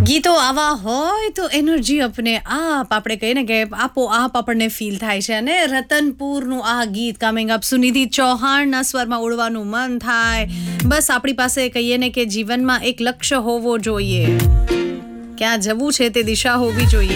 ગીતો આવા હોય તો એનર્જી अपने आप આપણે કહીએ ને કે આપોઆપ આપણને ફીલ થાય છે અને રતનપુરનું આ ગીત કમિંગ અપ સુનિધિ ચૌહાણના સ્વરમાં ઉડવાનું મન થાય બસ આપણી પાસે કહીએ ને કે જીવનમાં એક લક્ષ્ય હોવો જોઈએ ક્યાં જવું છે તે દિશા હોવી જોઈએ